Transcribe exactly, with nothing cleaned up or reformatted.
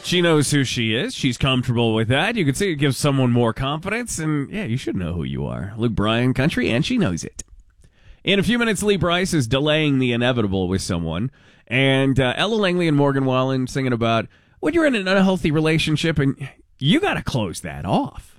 She knows who she is. She's comfortable with that. You can see it gives someone more confidence. And, yeah, you should know who you are. Luke Bryan country, and she knows it. In a few minutes, Lee Brice is delaying the inevitable with someone. And uh, Ella Langley and Morgan Wallen singing about when you're in an unhealthy relationship and you got to close that off.